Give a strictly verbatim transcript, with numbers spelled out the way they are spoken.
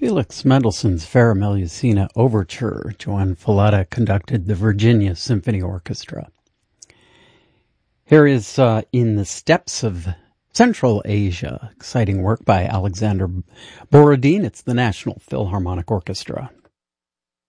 Felix Mendelssohn's Fera Melusina Overture. Joan Falletta conducted the Virginia Symphony Orchestra. Here is uh, In the Steppes of Central Asia, exciting work by Alexander Borodin. It's the National Philharmonic Orchestra.